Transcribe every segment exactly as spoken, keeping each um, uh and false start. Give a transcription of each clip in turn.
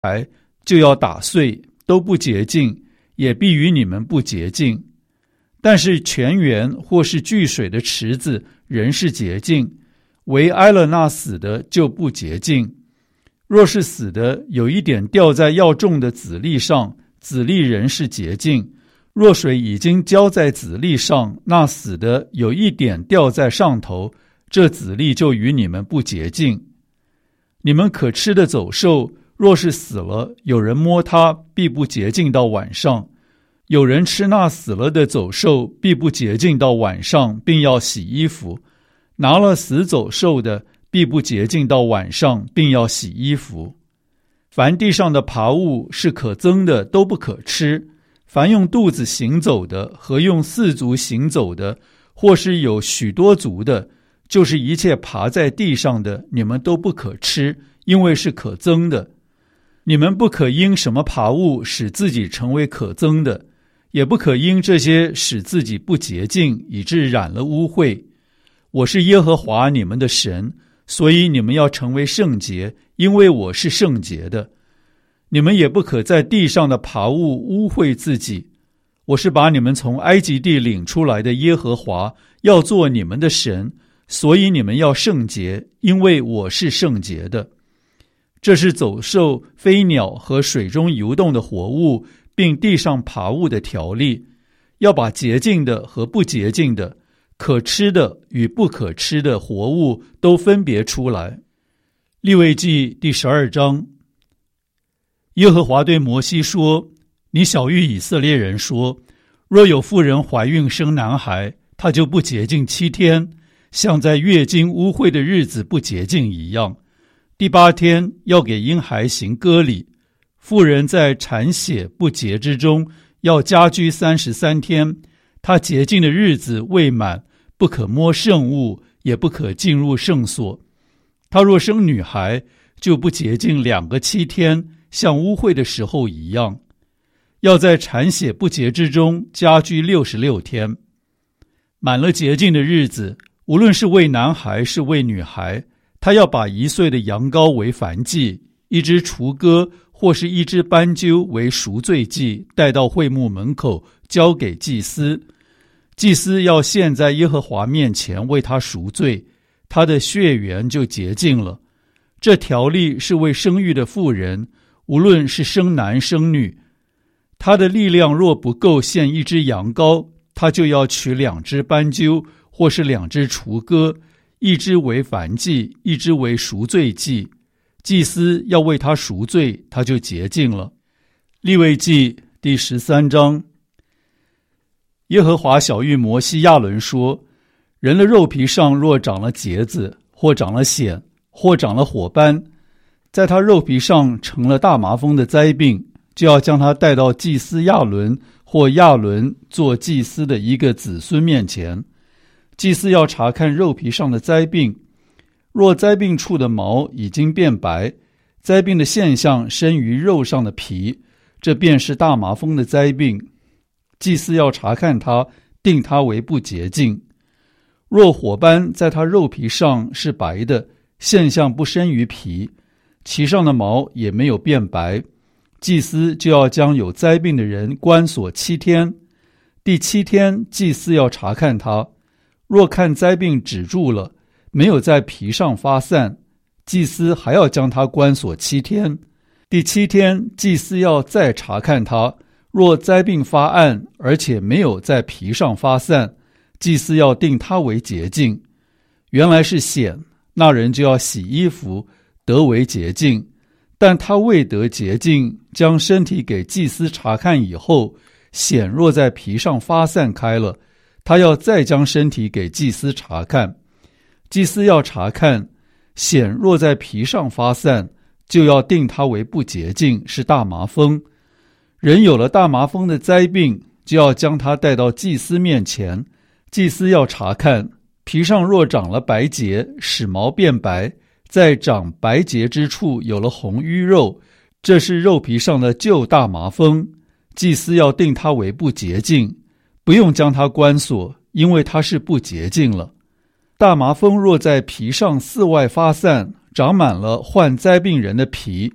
孩就要打碎，都不洁净，也必与你们不洁净。但是泉源或是聚水的池子仍是洁净，唯挨了那死的就不洁净。若是死的有一点掉在要种的籽粒上，籽粒仍是洁净；若水已经浇在籽粒上，那死的有一点掉在上头，这籽粒就与你们不洁净。你们可吃的走兽，若是死了，有人摸它，必不洁净到晚上。有人吃那死了的走兽，必不洁净到晚上，并要洗衣服。拿了死走兽的，必不洁净到晚上，并要洗衣服。凡地上的爬物是可憎的，都不可吃。凡用肚子行走的和用四足行走的，或是有许多足的，就是一切爬在地上的，你们都不可吃，因为是可憎的。你们不可因什么爬物使自己成为可憎的，也不可因这些使自己不洁净，以致染了污秽。我是耶和华你们的神，所以你们要成为圣洁，因为我是圣洁的。你们也不可在地上的爬物污秽自己。我是把你们从埃及地领出来的耶和华，要做你们的神，所以你们要圣洁，因为我是圣洁的。这是走兽、飞鸟和水中游动的活物，并地上爬物的条例，要把洁净的和不洁净的，可吃的与不可吃的活物都分别出来。利未记第十二章。耶和华对摩西说：你晓谕以色列人说，若有妇人怀孕生男孩，她就不洁净七天，像在月经污秽的日子不洁净一样。第八天要给婴孩行割礼。妇人在产血不洁之中，要家居三十三天。她洁净的日子未满，不可摸圣物，也不可进入圣所。她若生女孩，就不洁净两个七天，像污秽的时候一样。要在产血不洁之中家居六十六天。满了洁净的日子，无论是为男孩是为女孩，他要把一岁的羊羔为燔祭，一只雏鸽或是一只斑鸠为赎罪祭，带到会幕门口，交给祭司。祭司要献在耶和华面前为他赎罪，他的血源就洁净了。这条例是为生育的妇人，无论是生男生女。他的力量若不够献一只羊羔，他就要取两只斑鸠或是两只雏鸽，一只为燔祭，一只为赎罪祭。祭司要为他赎罪，他就洁净了。利未记第十三章。耶和华晓谕摩西亚伦说，人的肉皮上若长了结子，或长了癣，或长了火斑，在他肉皮上成了大麻风的灾病，就要将他带到祭司亚伦或亚伦做祭司的一个子孙面前。祭司要查看肉皮上的灾病，若灾病处的毛已经变白，灾病的现象生于肉上的皮，这便是大麻风的灾病。祭司要查看他，定他为不洁净。若火斑在他肉皮上是白的，现象不生于皮，其上的毛也没有变白，祭司就要将有灾病的人关锁七天。第七天，祭司要查看他，若看灾病止住了，没有在皮上发散，祭司还要将他关锁七天。第七天，祭司要再查看他，若灾病发暗，而且没有在皮上发散，祭司要定他为洁净。原来是癣，那人就要洗衣服，得为洁净。但他未得洁净，将身体给祭司查看以后，癣若在皮上发散开了，他要再将身体给祭司查看。祭司要查看，癣若在皮上发散，就要定他为不洁净，是大麻风。人有了大麻风的灾病，就要将他带到祭司面前。祭司要查看，皮上若长了白结，使毛变白，在长白结之处有了红瘀肉，这是肉皮上的旧大麻风。祭司要定他为不洁净，不用将他关锁，因为他是不洁净了。大麻风若在皮上四外发散，长满了患灾病人的皮，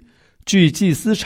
据祭司